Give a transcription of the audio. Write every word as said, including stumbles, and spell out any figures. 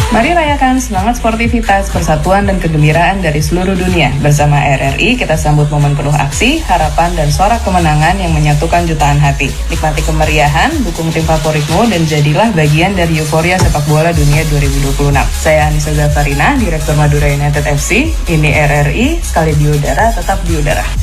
Mari rayakan semangat sportivitas, persatuan, dan kegembiraan dari seluruh dunia. Bersama R R I, kita sambut momen penuh aksi, harapan, dan sorak kemenangan yang menyatukan jutaan hati. Nikmati kemeriahan, dukung tim favoritmu, dan jadilah bagian dari euforia sepak bola dunia dua ribu dua puluh enam. Saya Anissa Zafarina, Direktur Madura United F C. Ini R R I, sekali di udara, tetap di udara.